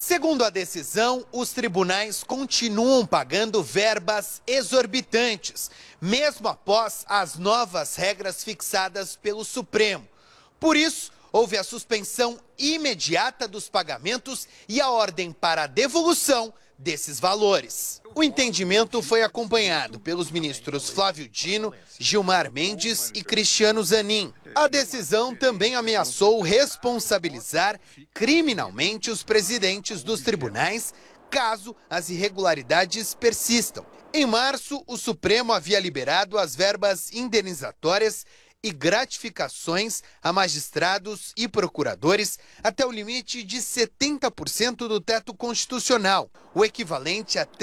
Segundo a decisão, os tribunais continuam pagando verbas exorbitantes, mesmo após as novas regras fixadas pelo Supremo. Por isso, houve a suspensão imediata dos pagamentos e a ordem para a devolução desses valores. O entendimento foi acompanhado pelos ministros Flávio Dino, Gilmar Mendes e Cristiano Zanin. A decisão também ameaçou responsabilizar criminalmente os presidentes dos tribunais, caso as irregularidades persistam. Em março, o Supremo havia liberado as verbas indenizatórias e gratificações a magistrados e procuradores até o limite de 70% do teto constitucional, o equivalente a R$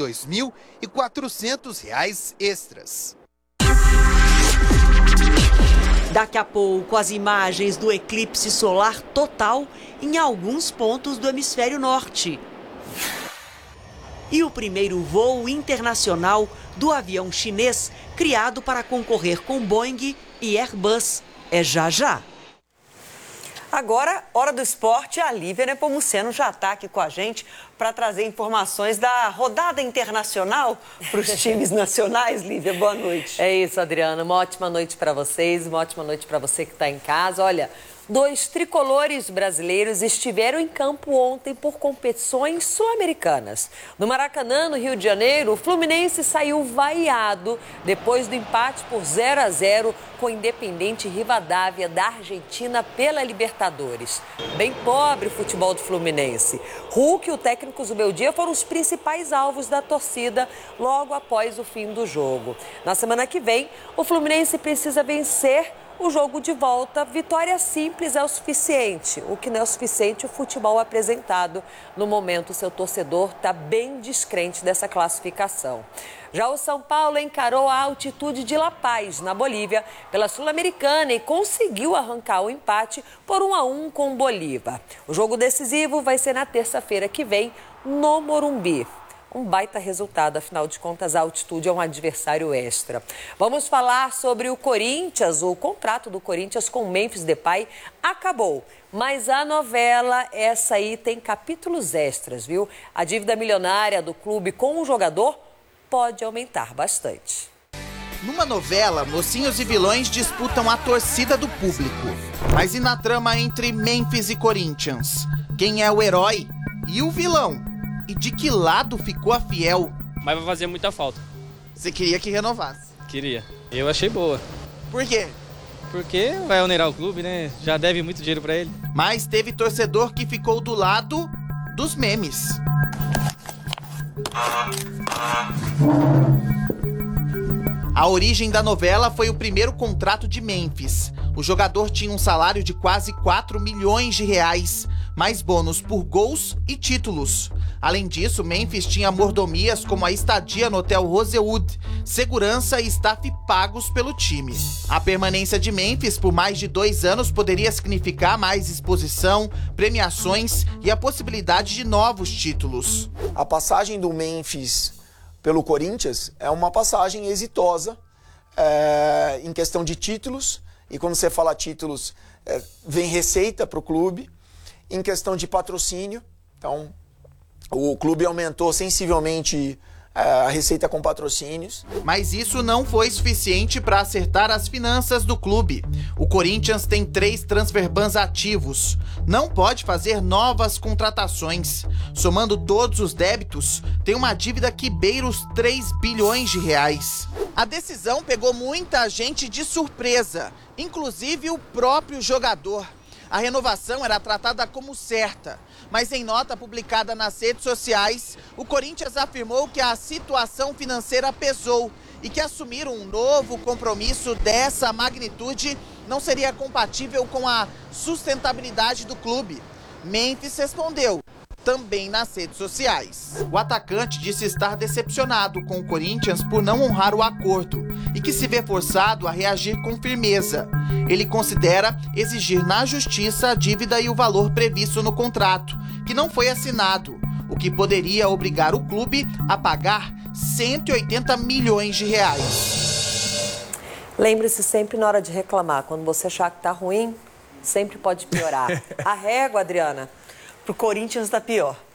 32.400 extras. Daqui a pouco, as imagens do eclipse solar total em alguns pontos do hemisfério norte. E o primeiro voo internacional do avião chinês criado para concorrer com Boeing e Airbus. É já já. Agora, hora do esporte, a Lívia Nepomuceno já está aqui com a gente para trazer informações da rodada internacional para os times nacionais. Lívia, boa noite. É isso, Adriana. Uma ótima noite para vocês, uma ótima noite para você que está em casa. Olha, 2 tricolores brasileiros estiveram em campo ontem por competições sul-americanas. No Maracanã, no Rio de Janeiro, o Fluminense saiu vaiado depois do empate por 0-0 com o Independente Rivadavia da Argentina pela Libertadores. Bem pobre o futebol do Fluminense. Hulk e o técnico Zubeldia foram os principais alvos da torcida logo após o fim do jogo. Na semana que vem, o Fluminense precisa vencer o jogo de volta. Vitória simples é o suficiente. O que não é o suficiente, o futebol apresentado. No momento, o seu torcedor está bem descrente dessa classificação. Já o São Paulo encarou a altitude de La Paz, na Bolívia, pela Sul-Americana e conseguiu arrancar o empate por 1-1 com o Bolívar. O jogo decisivo vai ser na terça-feira que vem, no Morumbi. Um baita resultado, afinal de contas, a altitude é um adversário extra. Vamos falar sobre o Corinthians. O contrato do Corinthians com o Memphis Depay acabou. Mas a novela, essa aí, tem capítulos extras, viu? A dívida milionária do clube com o jogador pode aumentar bastante. Numa novela, mocinhos e vilões disputam a torcida do público. Mas e na trama entre Memphis e Corinthians? Quem é o herói e o vilão? E de que lado ficou a Fiel? Mas vai fazer muita falta. Você queria que renovasse? Queria. Eu achei boa. Por quê? Porque vai onerar o clube, né? Já deve muito dinheiro pra ele. Mas teve torcedor que ficou do lado dos memes. A origem da novela foi o primeiro contrato de Memphis. O jogador tinha um salário de quase 4 milhões de reais, mais bônus por gols e títulos. Além disso, Memphis tinha mordomias como a estadia no Hotel Rosewood, segurança e staff pagos pelo time. A permanência de Memphis por mais de 2 anos poderia significar mais exposição, premiações e a possibilidade de novos títulos. A passagem do Memphis pelo Corinthians é uma passagem exitosa em questão de títulos, e quando você fala títulos, vem receita para o clube. Em questão de patrocínio, então o clube aumentou sensivelmente a receita com patrocínios. Mas isso não foi suficiente para acertar as finanças do clube. O Corinthians tem 3 transfer bans ativos. Não pode fazer novas contratações. Somando todos os débitos, tem uma dívida que beira os 3 bilhões de reais. A decisão pegou muita gente de surpresa, inclusive o próprio jogador. A renovação era tratada como certa, mas em nota publicada nas redes sociais, o Corinthians afirmou que a situação financeira pesou e que assumir um novo compromisso dessa magnitude não seria compatível com a sustentabilidade do clube. Memphis respondeu, também nas redes sociais. O atacante disse estar decepcionado com o Corinthians por não honrar o acordo e que se vê forçado a reagir com firmeza. Ele considera exigir na justiça a dívida e o valor previsto no contrato, que não foi assinado, o que poderia obrigar o clube a pagar 180 milhões de reais. Lembre-se sempre na hora de reclamar, quando você achar que tá ruim, sempre pode piorar. A régua, Adriana, Pro Corinthians tá pior.